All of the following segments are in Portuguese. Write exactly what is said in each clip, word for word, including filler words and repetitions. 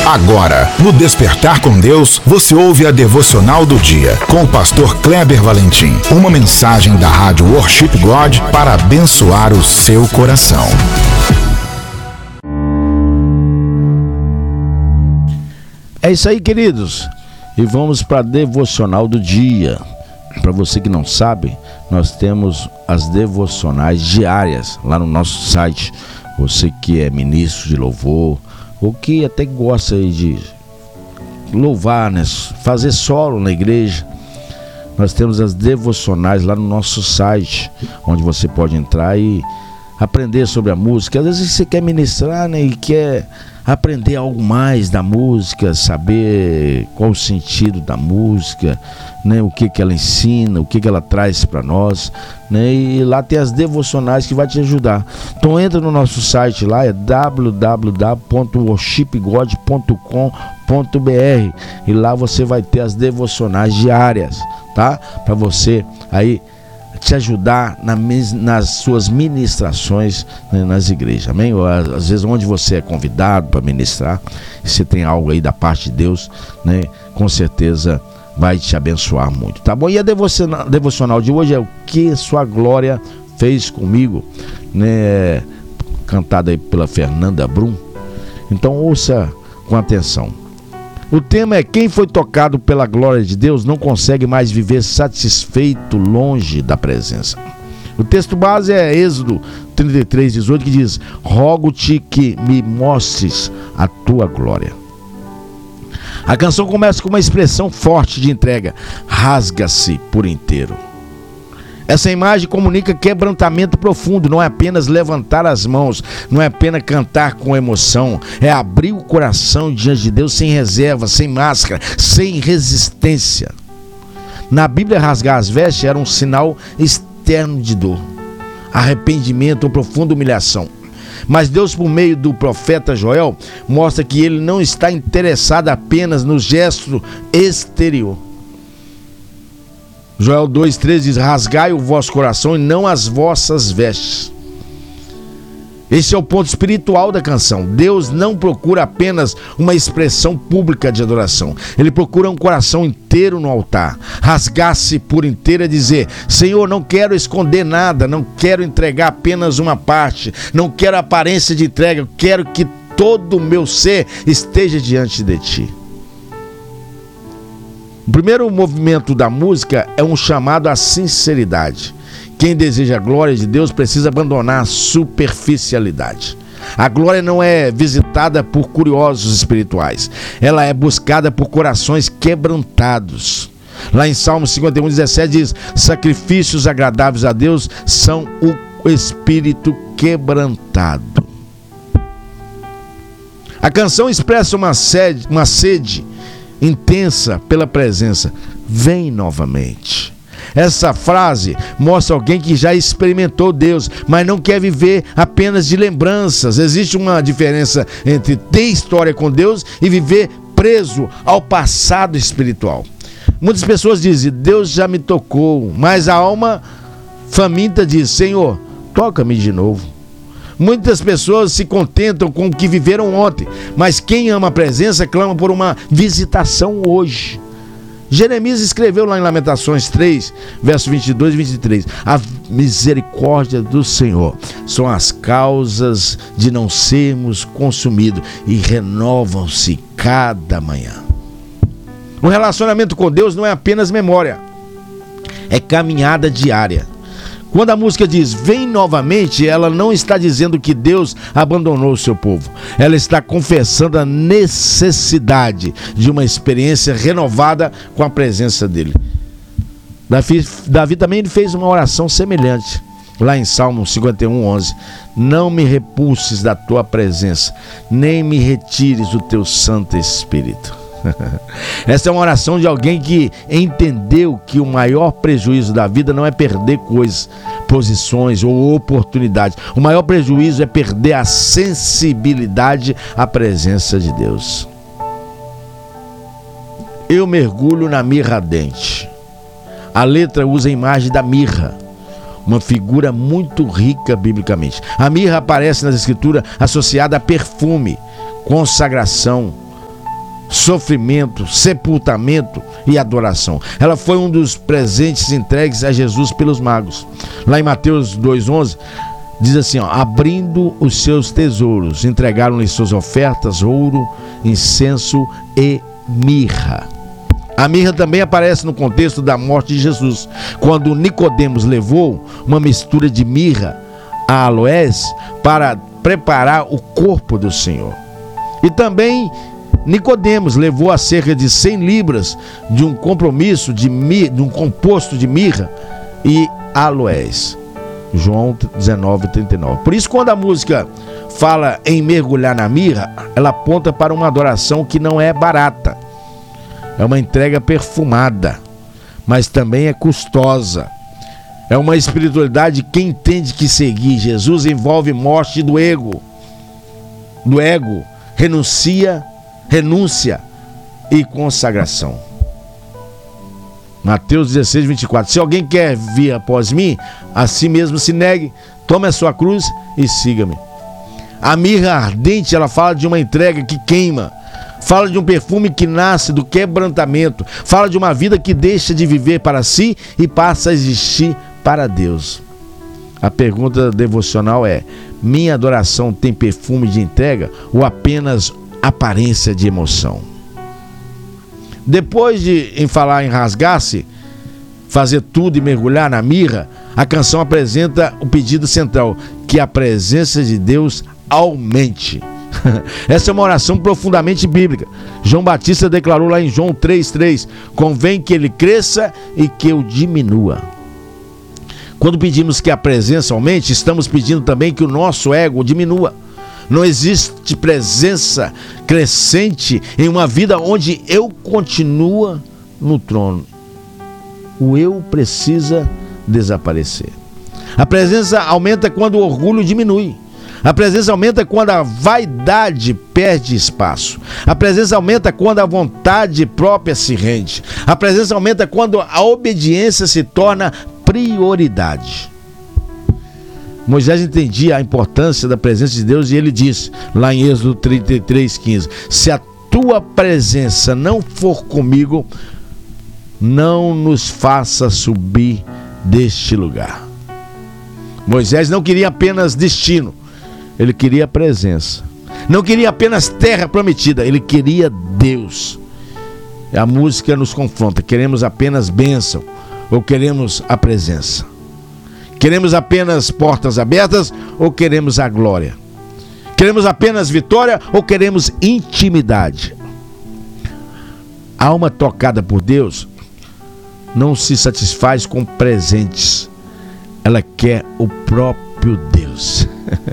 Agora, no Despertar com Deus, você ouve a Devocional do Dia, com o pastor Kleber Valentim. Uma mensagem da Rádio Worship God para abençoar o seu coração. É isso aí, queridos. E vamos para a Devocional do Dia. Para você que não sabe, nós temos as devocionais diárias lá no nosso site. Você que é ministro de louvor, ou que até gosta de louvar, né? Fazer solo na igreja, nós temos as devocionais lá no nosso site, onde você pode entrar e aprender sobre a música. Às vezes você quer ministrar, né, e quer aprender algo mais da música, saber qual o sentido da música, né, o que que ela ensina, o que que ela traz para nós, né, e lá tem as devocionais que vai te ajudar. Então entra no nosso site lá, é w w w ponto worship god ponto com ponto b r, e lá você vai ter as devocionais diárias, tá? Para você aí te ajudar na, nas suas ministrações, né, nas igrejas, amém? Ou, às vezes onde você é convidado para ministrar, você tem algo aí da parte de Deus, né, com certeza vai te abençoar muito, tá bom? E a devocional, devocional de hoje é o que sua glória fez comigo, né, cantada aí pela Fernanda Brum. Então ouça com atenção. O tema é: quem foi tocado pela glória de Deus não consegue mais viver satisfeito longe da presença. O texto base é Êxodo trinta e três, dezoito, que diz: rogo-te que me mostres a tua glória. A canção começa com uma expressão forte de entrega: rasga-se por inteiro. Essa imagem comunica quebrantamento profundo. Não é apenas levantar as mãos, não é apenas cantar com emoção, é abrir o coração diante de Deus sem reserva, sem máscara, sem resistência. Na Bíblia, rasgar as vestes era um sinal externo de dor, arrependimento ou profunda humilhação. Mas Deus, por meio do profeta Joel, mostra que ele não está interessado apenas no gesto exterior. Joel dois, treze diz: rasgai o vosso coração e não as vossas vestes. Esse é o ponto espiritual da canção. Deus não procura apenas uma expressão pública de adoração. Ele procura um coração inteiro no altar. Rasgar-se por inteiro é dizer: Senhor, não quero esconder nada, não quero entregar apenas uma parte, não quero aparência de entrega, eu quero que todo o meu ser esteja diante de Ti. O primeiro movimento da música é um chamado à sinceridade. Quem deseja a glória de Deus precisa abandonar a superficialidade. A glória não é visitada por curiosos espirituais, ela é buscada por corações quebrantados. Lá em Salmo cinquenta e um, dezessete diz: sacrifícios agradáveis a Deus são o espírito quebrantado. A canção expressa uma sede, uma sede intensa pela presença. Vem novamente. Essa frase mostra alguém que já experimentou Deus, mas não quer viver apenas de lembranças. Existe uma diferença entre ter história com Deus e viver preso ao passado espiritual. Muitas pessoas dizem: Deus já me tocou, mas a alma faminta diz: Senhor, toca-me de novo. Muitas pessoas se contentam com o que viveram ontem, mas quem ama a presença clama por uma visitação hoje. Jeremias escreveu lá em Lamentações três, versos vinte e dois e vinte e três: a misericórdia do Senhor são as causas de não sermos consumidos e renovam-se cada manhã. O relacionamento com Deus não é apenas memória, é caminhada diária. Quando a música diz vem novamente, ela não está dizendo que Deus abandonou o seu povo. Ela está confessando a necessidade de uma experiência renovada com a presença dele. Davi, Davi também fez uma oração semelhante. Lá em Salmo cinquenta e um, onze: não me repulses da tua presença, nem me retires o teu Santo Espírito. Essa é uma oração de alguém que entendeu que o maior prejuízo da vida não é perder coisas, posições ou oportunidades. O maior prejuízo é perder a sensibilidade à presença de Deus. Eu mergulho na mirra ardente. A letra usa a imagem da mirra, uma figura muito rica biblicamente. A mirra aparece nas escrituras associada a perfume, consagração, sofrimento, sepultamento e adoração. Ela foi um dos presentes entregues a Jesus pelos magos. Lá em Mateus dois, onze, diz assim, ó, abrindo os seus tesouros, entregaram-lhe suas ofertas, ouro, incenso e mirra. A mirra também aparece no contexto da morte de Jesus, quando Nicodemos levou uma mistura de mirra a aloés para preparar o corpo do Senhor. E também Nicodemos levou a cerca de cem libras de um compromisso de, mir, de um composto de mirra e aloés. João dezenove, trinta e nove. Por isso, quando a música fala em mergulhar na mirra, ela aponta para uma adoração que não é barata. É uma entrega perfumada, mas também é custosa. É uma espiritualidade que entende que seguir Jesus envolve morte do ego, do ego, renuncia, renúncia e consagração. Mateus dezesseis, vinte e quatro. Se alguém quer vir após mim, a si mesmo se negue, tome a sua cruz e siga-me. A mirra ardente, ela fala de uma entrega que queima, fala de um perfume que nasce do quebrantamento, fala de uma vida que deixa de viver para si e passa a existir para Deus. A pergunta devocional é: minha adoração tem perfume de entrega ou apenas aparência de emoção? Depois de em falar em rasgar-se, fazer tudo e mergulhar na mirra, a canção apresenta o pedido central, que a presença de Deus aumente. Essa é uma oração profundamente bíblica. João Batista declarou lá em João três, três: convém que ele cresça e que eu diminua. Quando pedimos que a presença aumente, estamos pedindo também que o nosso ego diminua. Não existe presença crescente em uma vida onde eu continua no trono. O eu precisa desaparecer. A presença aumenta quando o orgulho diminui. A presença aumenta quando a vaidade perde espaço. A presença aumenta quando a vontade própria se rende. A presença aumenta quando a obediência se torna prioridade. Moisés entendia a importância da presença de Deus e ele disse, lá em Êxodo trinta e três, quinze, se a tua presença não for comigo, não nos faça subir deste lugar. Moisés não queria apenas destino, ele queria presença. Não queria apenas terra prometida, ele queria Deus. A música nos confronta: queremos apenas bênção ou queremos a presença? Queremos apenas portas abertas ou queremos a glória? Queremos apenas vitória ou queremos intimidade? A alma tocada por Deus não se satisfaz com presentes. Ela quer o próprio Deus.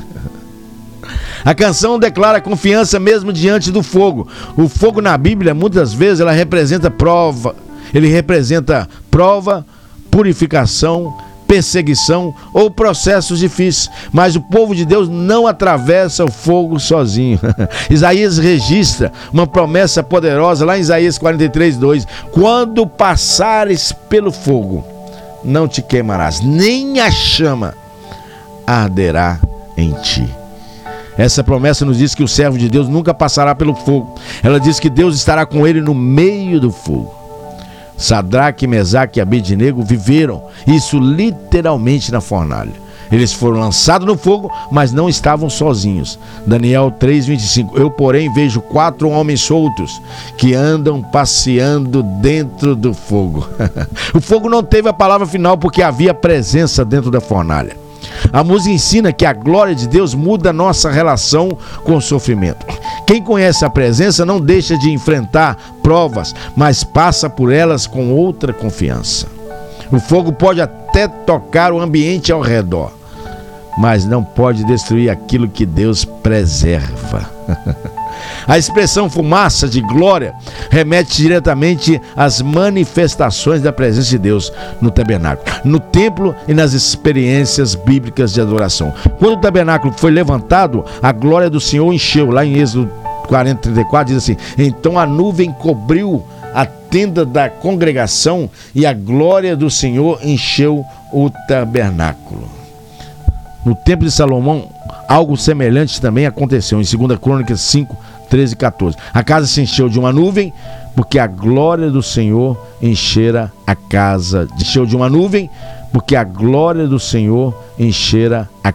A canção declara confiança mesmo diante do fogo. O fogo na Bíblia, muitas vezes, ela representa prova. Ele representa prova, purificação, perseguição ou processos difíceis, mas o povo de Deus não atravessa o fogo sozinho. Isaías registra uma promessa poderosa lá em Isaías quarenta e três, dois: quando passares pelo fogo, não te queimarás, nem a chama arderá em ti. Essa promessa nos diz que o servo de Deus nunca passará pelo fogo. Ela diz que Deus estará com ele no meio do fogo. Sadraque, Mesaque e Abednego viveram isso literalmente na fornalha. Eles foram lançados no fogo, mas não estavam sozinhos. Daniel três, vinte e cinco. Eu, porém, vejo quatro homens soltos que andam passeando dentro do fogo. O fogo não teve a palavra final porque havia presença dentro da fornalha. A música ensina que a glória de Deus muda a nossa relação com o sofrimento. Quem conhece a presença não deixa de enfrentar provas, mas passa por elas com outra confiança. O fogo pode até tocar o ambiente ao redor, mas não pode destruir aquilo que Deus preserva. A expressão fumaça de glória remete diretamente às manifestações da presença de Deus no tabernáculo, no templo e nas experiências bíblicas de adoração. Quando o tabernáculo foi levantado, a glória do Senhor encheu. Lá em Êxodo quarenta, trinta e quatro diz assim: então a nuvem cobriu a tenda da congregação e a glória do Senhor encheu o tabernáculo. No templo de Salomão, algo semelhante também aconteceu. Em segunda Crônicas cinco, treze, quatorze. A casa se encheu de uma nuvem, porque a glória do Senhor enchera a casa. Encheu de uma nuvem, porque a glória do Senhor enchera a